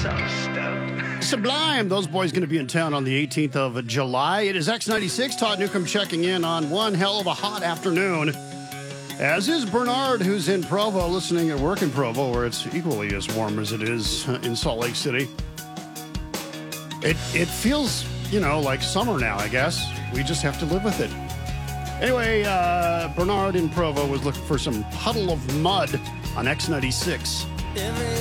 Sublime. Those boys going to be in town on the 18th of July. It is X96. Todd Newcomb checking in on one hell of a hot afternoon. As is Bernard, who's in Provo, listening at work in Provo, where it's equally as warm as it is in Salt Lake City. It feels, like summer now, I guess. We just have to live with it. Anyway, Bernard in Provo was looking for some Puddle of Mud on X96.